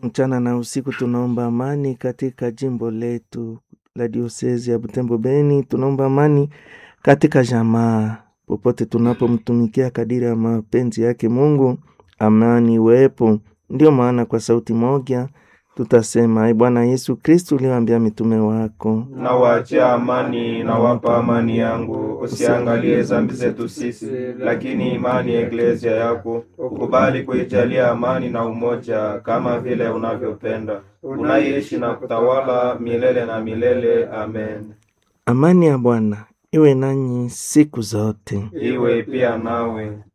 Mchana na usiku tunaomba amani katika jimbo letu la diosezi ya Butembo Beni. Tunaomba amani katika jamaa popote tunapomtumikia kadiri ya mapenzi yake Mungu, amani iwepo. Ndio maana kwa sauti moja tutasema: Bwana Yesu Kristo uliwaambia mitume wako, na waachia amani na wapa amani yangu, usiangalie dhambi zetu sisi, lakini imani ya Eklesia yako. Ukubali kuijalia amani na umoja kama vile unavyopenda, unaishi na kutawala milele na milele. Amen. Amani ya Bwana iwe nanyi siku zote. Iwe pia nawe.